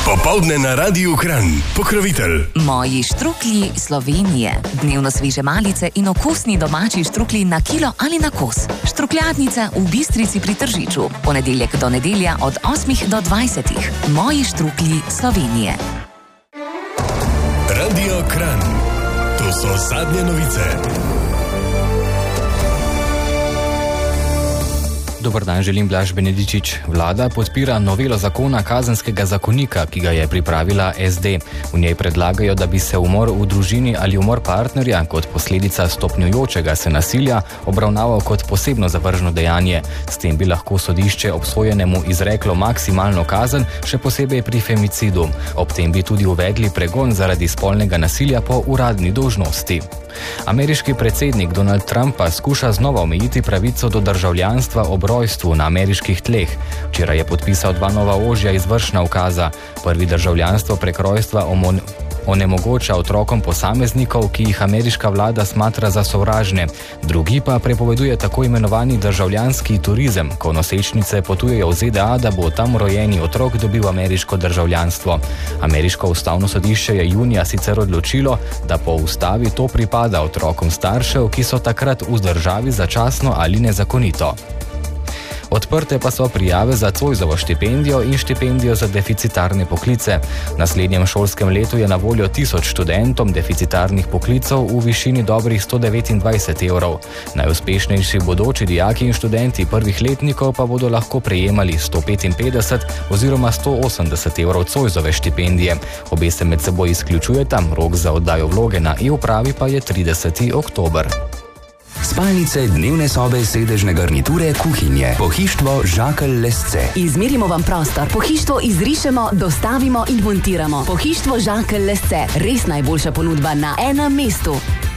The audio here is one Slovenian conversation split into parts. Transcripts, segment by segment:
Popoldne na Radiu Kranj. Pokrovitelj Moji štruklji Slovenije. Dnevno sveže malice in okusni domači štruklji na kilo ali na kos. Štrukljadnica v Bistrici pri Tržiču. Ponedeljek do nedelja od 8 do 20. Moji štruklji Slovenije. Radio Kranj. To so zadnje novice. Dobar dan, želim Blaž Benedičič. Vlada podpira novelo zakona Kazenskega zakonika, ki ga je pripravila SD. V njej predlagajo, da bi se umor v družini ali umor partnerja kot posledica stopnjujočega se nasilja obravnaval kot posebno zavržno dejanje. S tem bi lahko sodišče obsojenemu izreklo maksimalno kazen, še posebej pri femicidu. Ob tem bi tudi uvedli pregon zaradi spolnega nasilja po uradni dolžnosti. Ameriški predsednik Donald Trump pa skuša znova omejiti pravico do državljanstva ob rojstvu na ameriških tleh. Včeraj je podpisal 2 nova ožja izvršna ukaza. Prvi državljanstvo prek rojstva onemogoča otrokom posameznikov, ki jih ameriška vlada smatra za sovražne. Drugi pa prepoveduje tako imenovani državljanski turizem, ko nosečnice potujejo v ZDA, da bo tam rojeni otrok dobil ameriško državljanstvo. Ameriško ustavno sodišče je junija sicer odločilo, da po ustavi to pripada otrokom staršev, ki so takrat v državi začasno ali nezakonito. Odprte pa so prijave za Zoisovo štipendijo in štipendijo za deficitarne poklice. V naslednjem šolskem letu je na voljo 1000 študentom deficitarnih poklicov v višini dobrih 129 evrov. Najuspešnejši bodoči dijaki in študenti prvih letnikov pa bodo lahko prejemali 155 oziroma 180 evrov Zoisove štipendije. Obe se med seboj izključujeta, rok za oddajo vloge na e-upravi pa je 30. oktober. Spalnice, dnevne sobe, sedežne garniture, kuhinje. Pohištvo Žakelj Lesce. Izmerimo vam prostor, pohištvo izrišemo, dostavimo in montiramo. Pohištvo Žakelj Lesce. Res najboljša ponudba na enem mestu.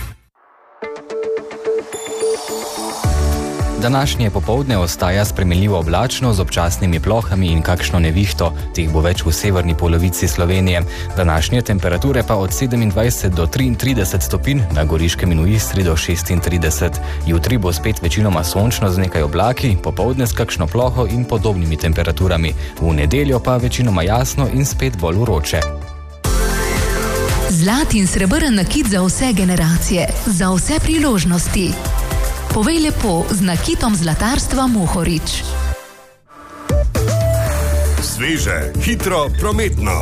Današnje popoldne ostaja spremenljivo oblačno z občasnimi plohami in kakšno nevihto. Teh bo več v severni polovici Slovenije. Današnje temperature pa od 27 do 33 stopinj, na Goriškem in v Istri do 36. Jutri bo spet večinoma sončno z nekaj oblaki, popoldne s kakšno ploho in podobnimi temperaturami. V nedeljo pa večinoma jasno in spet bolj vroče. Zlat in srebrn nakit za vse generacije, za vse priložnosti. Povej lepo z nakitom zlatarstva Mohorič. Sveže, hitro, prometno.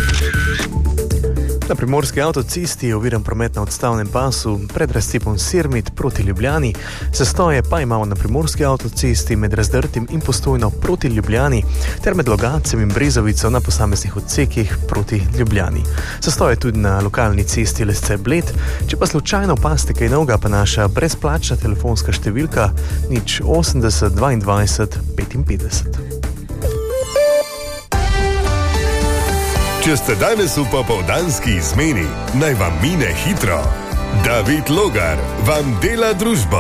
Na primorski avtocesti je oviran promet na odstavnem pasu pred razcepom Sirmit proti Ljubljani. Zastoje pa imamo na primorski avtocesti med Razdrtim in Postojno proti Ljubljani ter med Logatcem in Brezovico na posameznih odsekih proti Ljubljani. Zastoje tudi na lokalni cesti Lesce Bled. Če pa slučajno opazite kaj novega, pa naša brezplačna telefonska številka 080 22 55. Če ste danes v popoldanski izmeni, naj vam mine hitro. David Logar vam dela družbo.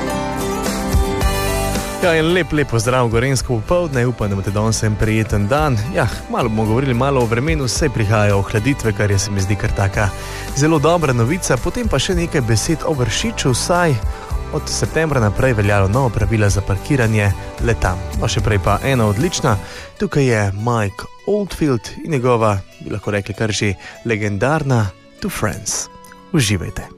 Ja, in lep pozdrav gorensko popoldne, upam, da imate danes en prijeten dan. Ja, malo bomo govorili o vremenu, saj prihajajo ohladitve, kar je se mi zdi kar taka zelo dobra novica. Potem pa še nekaj besed o Vršiču, saj od septembra naprej veljalo novo pravila za parkiranje le tam. No, še prej pa ena odlična. Tukaj je Mike Oldfield in njegova, bi lahko rekli kar že, legendarna To Friends. Uživajte.